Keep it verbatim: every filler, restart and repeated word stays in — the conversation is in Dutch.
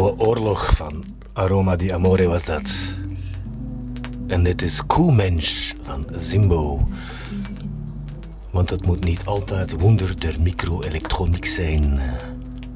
Koude Oorlog van Aroma di Amore was dat. En dit is Koemensch van Zimbo. Want het moet niet altijd wonder der micro-elektroniek zijn.